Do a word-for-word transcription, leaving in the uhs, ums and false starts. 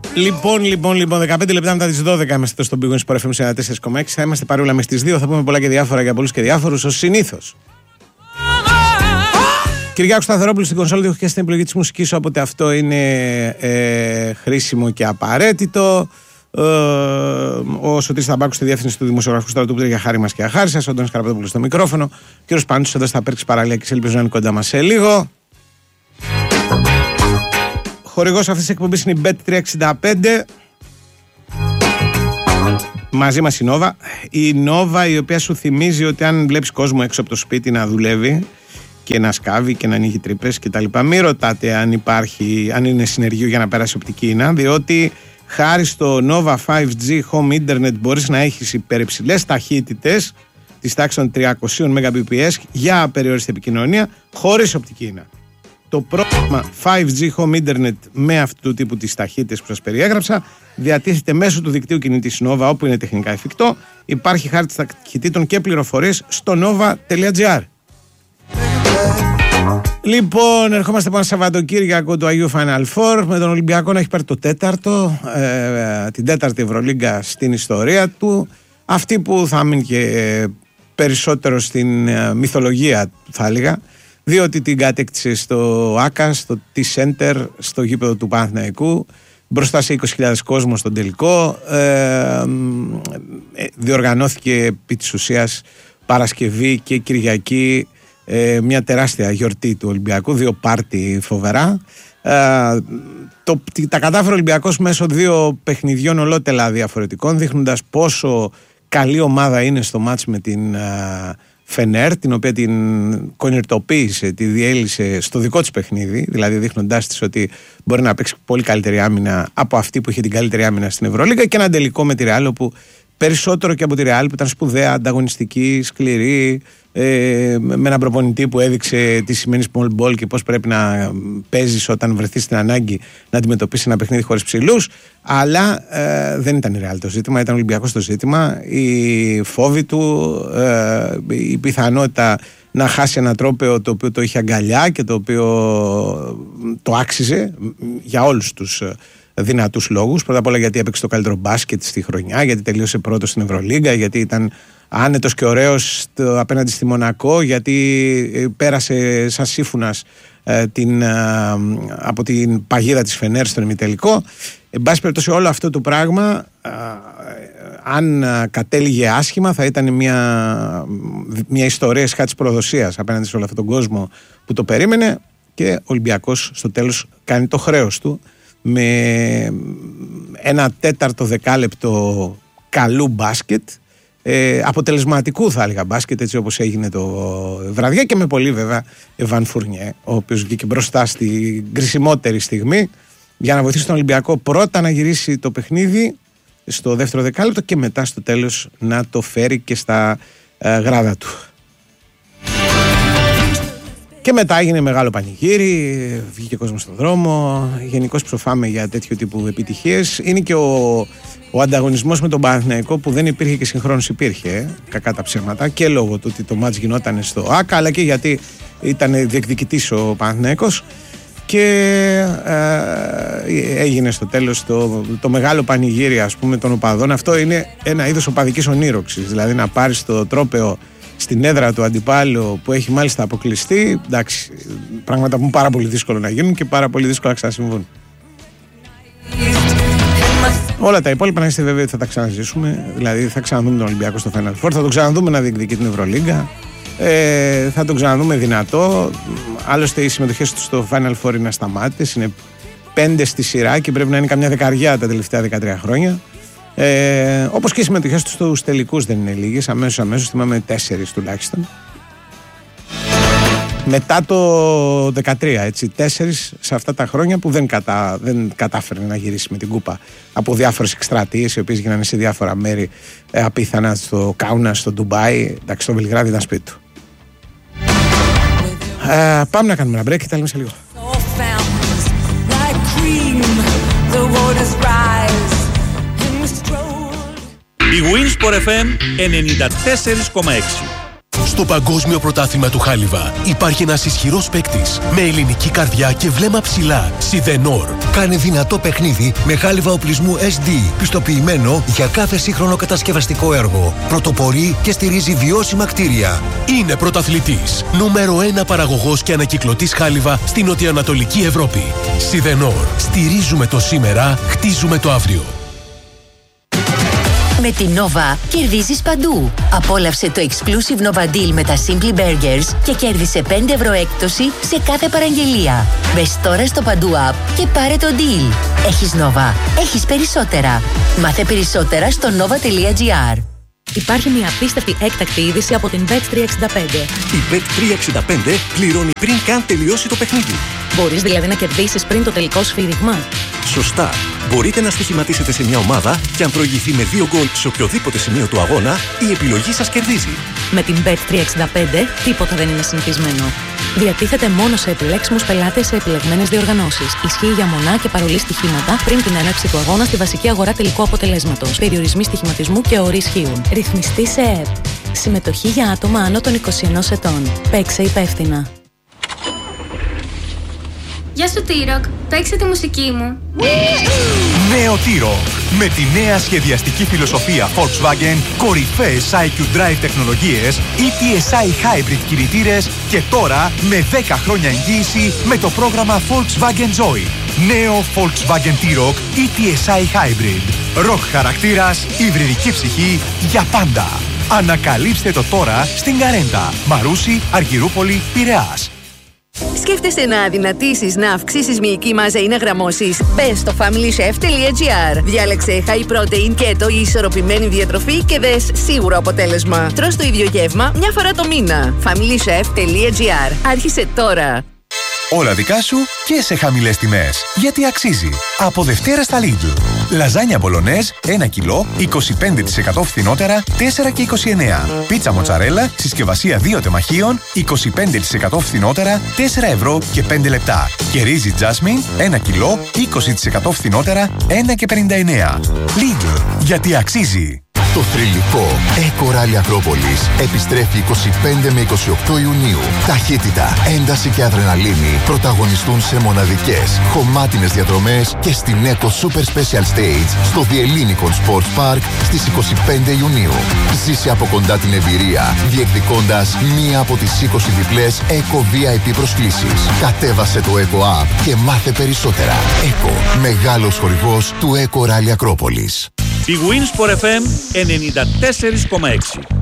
Λοιπόν, λοιπόν, λοιπόν, δεκαπέντε λεπτά μετά τις δώδεκα είμαστε στον Big Win Sport εφ εμ τέσσερα κόμμα έξι. Θα είμαστε παρόλα με στις δύο. Θα πούμε πολλά και διάφορα για πολλούς και διάφορους, ως συνήθως. Κυριάκου Σταθερόπουλου στην κονσόλα και στην επιλογή της μουσικής, όποτε αυτό είναι ε, χρήσιμο και απαραίτητο. Ε, ο Σωτήρης Θαμπάκου στη διεύθυνση του δημοσιογραφικού στρατού για χάρη μας και αχάρη σας. Ο Αντώνης Καραπετόπουλος στο μικρόφωνο. Ο κύριος Πάντσος εδώ στα Πέρξης Παραλιακής, ελπίζω να είναι κοντά μας σε λίγο. Χορηγός αυτής της εκπομπής είναι η μπετ τριακόσια εξήντα πέντε. Μαζί μας η Nova. Η Nova, η οποία σου θυμίζει ότι αν βλέπεις κόσμο έξω από το σπίτι να δουλεύει και να σκάβει και να ανοίγει τρύπες και τα λοιπά, μην ρωτάτε αν υπάρχει, αν είναι συνεργείο για να περάσει οπτική ίνα, διότι χάρη στο Nova φάιβ τζι Home Internet μπορείς να έχεις υπερυψηλές ταχύτητες της τάξης των τριακόσια Mbps για απεριόριστη επικοινωνία χωρίς οπτική ίνα. Το πρόγραμμα φάιβ τζι Home Internet με αυτού του τύπου τις ταχύτητες που σας περιέγραψα διατίθεται μέσω του δικτύου κινητής Nova όπου είναι τεχνικά εφικτό. Υπάρχει χάρτης ταχυτήτων και πληροφορίες στο nova τελεία gr. Λοιπόν, ερχόμαστε πάνω Σαββατοκύριακο του Αγίου Final Four με τον Ολυμπιακό να έχει πάρει το τέταρτο, ε, την τέταρτη Ευρωλίγκα στην ιστορία του. Αυτή που θα μείνει και ε, περισσότερο στην ε, μυθολογία, θα έλεγα, διότι την κατέκτησε στο ΆΚΑ, στο T-Center, στο γήπεδο του Παναθηναϊκού, μπροστά σε είκοσι χιλιάδες κόσμο στον τελικό. Ε, ε, διοργανώθηκε επί της ουσίας Παρασκευή και Κυριακή ε, μια τεράστια γιορτή του Ολυμπιακού, δύο πάρτι φοβερά. Ε, το, τα κατάφερε ο Ολυμπιακός μέσω δύο παιχνιδιών ολότελα διαφορετικών, δείχνοντας πόσο καλή ομάδα είναι στο μάτς με την ε, Φενέρ, την οποία την κονιρτοποίησε, τη διέλυσε στο δικό της παιχνίδι, δηλαδή δείχνοντάς της ότι μπορεί να παίξει πολύ καλύτερη άμυνα από αυτή που είχε την καλύτερη άμυνα στην Ευρωλίγκα, και ένα τελικό με τη Ρεάλ όπου περισσότερο και από τη Ρεάλ που ήταν σπουδαία, ανταγωνιστική, σκληρή, ε, με έναν προπονητή που έδειξε τι σημαίνει small ball και πώς πρέπει να παίζεις όταν βρεθείς στην ανάγκη να αντιμετωπίσεις ένα παιχνίδι χωρίς ψηλούς. Αλλά ε, δεν ήταν η Ρεάλ το ζήτημα, ήταν ο Ολυμπιακός το ζήτημα. Η φόβη του, ε, η πιθανότητα να χάσει ένα τρόπαιο το οποίο το είχε αγκαλιά και το οποίο το άξιζε για όλους τους δυνατούς λόγους. Πρώτα απ' όλα γιατί έπαιξε το καλύτερο μπάσκετ στη χρονιά, γιατί τελείωσε πρώτος στην Ευρωλίγκα, γιατί ήταν άνετος και ωραίος απέναντι στη Μονακό, γιατί πέρασε σαν σύμφωνας ε, την, ε, από την παγίδα της Φενέρ στον ημιτελικό. Εν πάση περιπτώσει, όλο αυτό το πράγμα, ε, ε, αν κατέληγε άσχημα, θα ήταν μια, μια ιστορία σχά της προδοσίας απέναντι σε όλο αυτόν τον κόσμο που το περίμενε, και ο Ολυμπιακός στο τέλος κάνει το χρέος του με ένα τέταρτο δεκάλεπτο καλού μπάσκετ, ε, αποτελεσματικού θα έλεγα μπάσκετ, έτσι όπως έγινε το βραδιά, και με πολύ βέβαια Εβάν Φουρνιέ, ο οποίος βγήκε μπροστά στην κρισιμότερη στιγμή για να βοηθήσει τον Ολυμπιακό πρώτα να γυρίσει το παιχνίδι στο δεύτερο δεκάλεπτο και μετά στο τέλος να το φέρει και στα ε, γράδα του. Και μετά έγινε μεγάλο πανηγύρι, βγήκε κόσμος στον δρόμο. Γενικώς ψοφάμε για τέτοιου τύπου επιτυχίες. Είναι και ο, ο ανταγωνισμός με τον Παναθηναϊκό που δεν υπήρχε και συγχρόνως υπήρχε, κακά τα ψέματα, και λόγω του ότι το μάτς γινόταν στο ΆΚΑ, αλλά και γιατί ήταν διεκδικητής ο Παναθηναϊκός. Και ε, έγινε στο τέλος το, το μεγάλο πανηγύρι, ας πούμε, των οπαδών. Αυτό είναι ένα είδος οπαδικής ονείροξης, δηλαδή να πάρεις το τρόπαιο στην έδρα του αντιπάλου που έχει μάλιστα αποκλειστεί. Εντάξει, πράγματα που είναι πάρα πολύ δύσκολο να γίνουν και πάρα πολύ δύσκολα να ξανασυμβούν. Όλα τα υπόλοιπα να είστε βέβαιοι ότι θα τα ξαναζήσουμε. Δηλαδή θα ξαναδούμε τον Ολυμπιακό στο Final Four, θα τον ξαναδούμε να διεκδικεί την Ευρωλίγκα, ε, θα τον ξαναδούμε δυνατό. Άλλωστε οι συμμετοχές του στο Final Four είναι ασταμάτητες, είναι πέντε στη σειρά και πρέπει να είναι καμιά δεκαριά τα τελευταία δεκατρία χρόνια. Ε, όπως και οι συμμετοχές του στους τελικούς δεν είναι λίγες, αμέσως αμέσως θυμάμαι τέσσερις τουλάχιστον. Μετά το δεκατρία, έτσι, τέσσερις σε αυτά τα χρόνια που δεν, κατα, δεν κατάφερε να γυρίσει με την κούπα από διάφορες εκστρατείες οι οποίες γίνανε σε διάφορα μέρη, ε, απίθανα στο Κάουνα, στο Ντουμπάι, εντάξει, στο Βελιγράδι ήταν σπίτι του. Ε, πάμε να κάνουμε ένα break και τα λέμε σε λίγο. Η Winsport εφ εμ ενενήντα τέσσερα κόμμα έξι. Στο Παγκόσμιο Πρωτάθλημα του Χάλιβα υπάρχει ένας ισχυρός παίκτης με ελληνική καρδιά και βλέμμα ψηλά. Σιδενόρ. Κάνε δυνατό παιχνίδι με χάλιβα οπλισμού ες ντι, πιστοποιημένο για κάθε σύγχρονο κατασκευαστικό έργο. Πρωτοπορεί και στηρίζει βιώσιμα κτίρια. Είναι πρωταθλητής. Νούμερο ένα παραγωγός και ανακυκλωτής χάλιβα στην νοτιοανατολική Ευρώπη. Σιδενόρ. Στηρίζουμε το σήμερα, χτίζουμε το αύριο. Με την Nova κερδίζεις παντού. Απόλαυσε το exclusive Nova Deal με τα Simply Burgers και κέρδισε πέντε ευρώ έκπτωση σε κάθε παραγγελία. Μπες τώρα στο Παντού App και πάρε το deal. Έχεις Nova. Έχεις περισσότερα. Μάθε περισσότερα στο nova τελεία gr. Υπάρχει μια απίστευτη έκτακτη είδηση από την μπετ τριακόσια εξήντα πέντε. Η μπετ τριακόσια εξήντα πέντε πληρώνει πριν καν τελειώσει το παιχνίδι. Μπορείς δηλαδή να κερδίσεις πριν το τελικό σφύριγμα. Σωστά. Μπορείτε να στοιχηματίσετε σε μια ομάδα και αν προηγηθεί με δύο γκολ σε οποιοδήποτε σημείο του αγώνα, η επιλογή σας κερδίζει. Με την μπετ τριακόσια εξήντα πέντε τίποτα δεν είναι συνηθισμένο. Διατίθεται μόνο σε επιλέξιμους πελάτες σε επιλεγμένες διοργανώσεις. Ισχύει για μονά και παρολί στοιχήματα πριν την έναρξη του αγώνα στη βασική αγορά τελικού αποτελέσματος. Περιορισμοί στοιχηματισμού και όροι ισχύουν. Ρυθμιστή σε ΕΕΠ. Συμμετοχή για άτομα άνω των είκοσι ενός ετών. Παίξε υπεύθυνα. Γεια σου T-Rock, παίξε τη μουσική μου. Νέο T-Rock. Με τη νέα σχεδιαστική φιλοσοφία Volkswagen, κορυφαίες άι κιου Drive τεχνολογίες, ι τι ες άι Hybrid κινητήρες και τώρα με δέκα χρόνια εγγύηση με το πρόγραμμα Volkswagen Joy. Νέο Volkswagen T-Rock ι τι ες άι Hybrid. Rock χαρακτήρας, υβριδική ψυχή για πάντα. Ανακαλύψτε το τώρα στην Καρέντα, Μαρούσι, Αργυρούπολη, Πειραιάς. Σκέφτεσαι να αδυνατήσεις, να αυξήσεις μυϊκή μάζα ή να γραμμώσεις? Μπες στο family chef τελεία gr. Διάλεξε high protein keto ή ισορροπημένη διατροφή και δες σίγουρο αποτέλεσμα. Τρως το ίδιο γεύμα μια φορά το μήνα. family chef τελεία gr. Άρχισε τώρα. Όλα δικά σου και σε χαμηλές τιμές. Γιατί αξίζει. Από Δευτέρα στα Lidl. Λαζάνια μπολονέζ ένα κιλό, είκοσι πέντε τοις εκατό φθηνότερα, τέσσερα και είκοσι εννέα. Πίτσα μοτσαρέλα, συσκευασία δύο τεμαχίων, είκοσι πέντε τοις εκατό φθηνότερα, τέσσερα ευρώ και πέντε λεπτά. Και ρύζι Jasmine, ένα κιλό, είκοσι τοις εκατό φθηνότερα, ένα και πενήντα εννέα. Lidl. Γιατί αξίζει. Το θρυλικό Eco Rally Ακρόπολης επιστρέφει είκοσι πέντε με είκοσι οκτώ Ιουνίου. Ταχύτητα, ένταση και αδρεναλίνη πρωταγωνιστούν σε μοναδικές, χωμάτινες διαδρομές και στην Eco Super Special Stage στο Διελλήνικον Sports Park στις είκοσι πέντε Ιουνίου. Ζήσε από κοντά την εμπειρία, διεκδικώντας μία από τις είκοσι διπλές Eco βι άι πι προσκλήσεις. Κατέβασε το Eco App και μάθε περισσότερα. Eco, μεγάλος χορηγός του Eco Rally Ακρόπολης. Η Winsport εφ εμ ενενήντα τέσσερα κόμμα έξι.